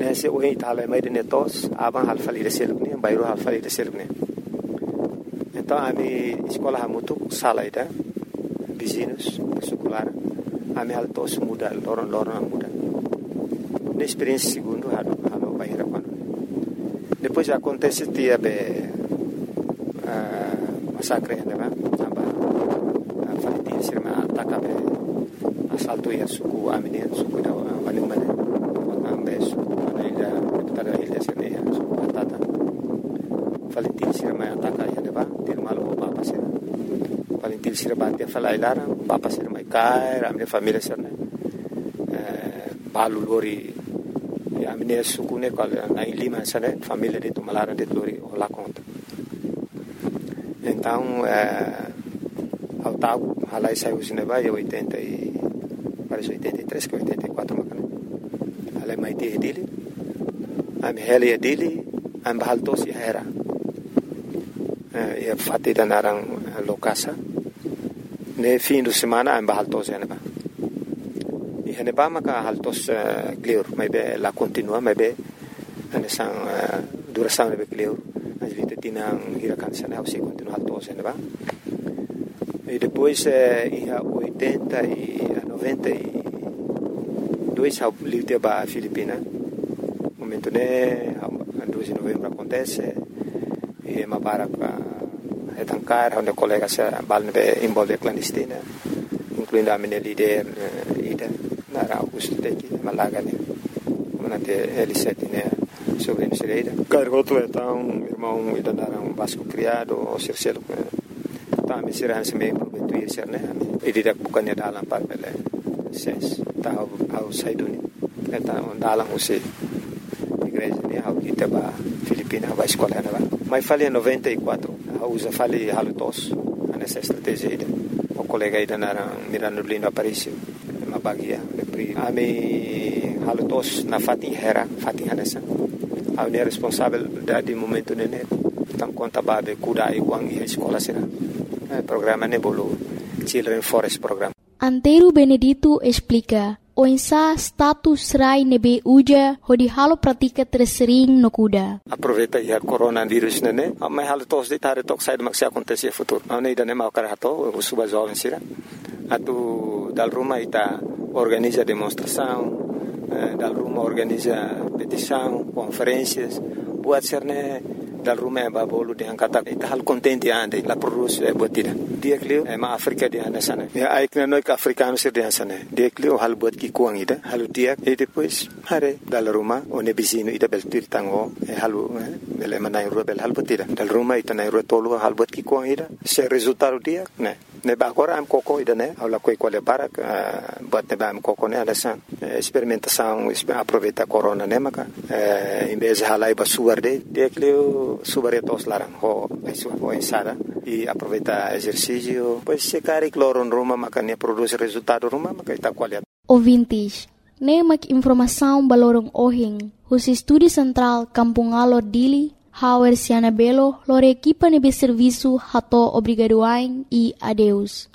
nesse o Itália mais de netos abang hal fali reselbne bairro hal fali reselbne então a minha escola ha muito sala ida vizinhos secular a minha hal tos muda loron muda na experiência segundo halo bairro quando depois acontece dia be massacre né aba fali sirma ataka be assalto ya suku amine suku da banimane ambeso ana ilha deputada ilha sene suku patata Valentin sirma ataka ya deba tirmal o papa sira Valentin sirma dia fala ilara papa sirma kai amne família sirne balu lori amine suku ne kal na ilima sane família de tumalara de lori o la conta então ao tago halai saiu cinema e 80 e parece 83 que 84 macana halai mai te dele am heli dele am bahaltos ya era e fatti da narang lokasa ne fim de semana am bahaltos ya neba e neba maka haltos clear mai be la continua mai be ane sang duração ne be clear as vite tinang hirakan sana au se continua haltos ya neba e depois ia 80 e 92 ao livre ba Filipina momento né 2 de novembro acontece e mabara é tancar onde colega se balne envolve clandestina incluindo a minha líder ida na Augusto Teki Malaga né manate L7 né sobre Misereira cargoto então irmão ida na Vasco criado o Circelo me sirhan semai betuir serne ididak bukannya dalam parpele ses tahu outside dunia eta dalam usi igreja ni au itaba Filipina vai escola na mai fali 94 usa fali halutos nessa estratégia ida o colega ida na Mirano Lino Aparicio ma bagia pri ami halutos na Fatih Hanessa au ne responsável di momento nene tam conta babe kuda iguang i escola sira programa Nebolo Children Forest Program. Antero Benedito explica o insa status rai nebe uja hodi halo pratika tersering no kuda. Aproveita ya coronavírus nene, mas halo tos de tare tok sai maksi acontece futuro. Não ida ne mau karato o suba jovem sira. Atu dal Roma ita organiza demonstração, dal Roma organiza petição, conferências, buat serne dal Roma ba bolu de angkata ita hal contente ande la produce botida dia klio ma Afrika dia nasana ya aikna no ka africano sir dia nasana dia klio hal bot ki kuang ida halu dia e depois hare dal Roma one bizino ida bel tir tango halu bel manai rubel hal botida dal Roma ita nai rotolo hal bot ki kuang ida se resultado dia ne ba agora am coco ida ne aula coi quale para bot ne ba am coco ne alasa experimentação aproveita corona ne maka em vez halai ba suarde dia klio subaretos larang ho ensada e aproveita exercício pois se cari cloron Roma makanya produz resultado Roma maka ita qualidade ouvintes ne mak informação balorong ohing os estúdio central Kampung Alor Dili Hauer Siana Belo lore equipa nebe serviço hato obrigadoain e adeus